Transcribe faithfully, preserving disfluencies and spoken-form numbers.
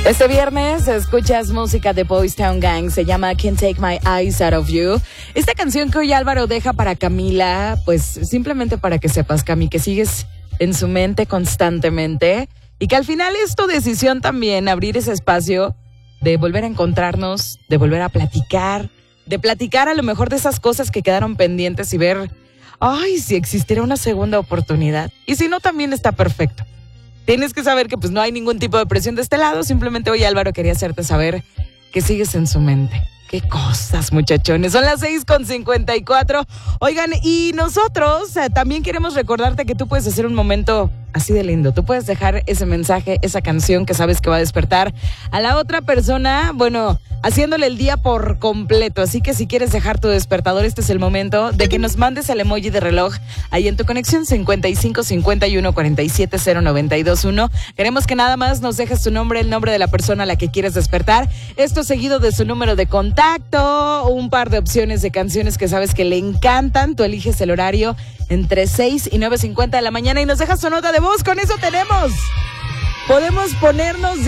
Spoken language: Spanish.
Este viernes escuchas música de Boys Town Gang, se llama Can't Take My Eyes Out of You. Esta canción que hoy Álvaro deja para Camila, pues simplemente para que sepas, Cami, que sigues en su mente constantemente y que al final es tu decisión también abrir ese espacio de volver a encontrarnos, de volver a platicar, de platicar a lo mejor de esas cosas que quedaron pendientes y ver, ay, si existiera una segunda oportunidad. Y si no, también está perfecto. Tienes que saber que pues no hay ningún tipo de presión de este lado. Simplemente hoy Álvaro quería hacerte saber que sigues en su mente. Qué cosas, muchachones. Son las seis con cincuenta y cuatro. Oigan, y nosotros eh, también queremos recordarte que tú puedes hacer un momento así de lindo. Tú puedes dejar ese mensaje, esa canción que sabes que va a despertar a la otra persona, bueno, haciéndole el día por completo. Así que si quieres dejar tu despertador, este es el momento de que nos mandes el emoji de reloj ahí en tu conexión cincuenta y cinco cincuenta y uno cuarenta y siete cero noventa y dos uno. Queremos que nada más nos dejes tu nombre, el nombre de la persona a la que quieres despertar. Esto seguido de su número de contacto, un par de opciones de canciones que sabes que le encantan. Tú eliges el horario entre seis y nueve cincuenta de la mañana y nos dejas tu nota de voz. Con eso tenemos. Podemos ponernos